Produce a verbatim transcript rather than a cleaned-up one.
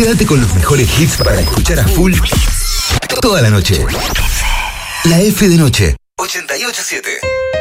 Quédate con los mejores hits para escuchar a full toda la noche. La F de noche. ochenta y ocho punto siete.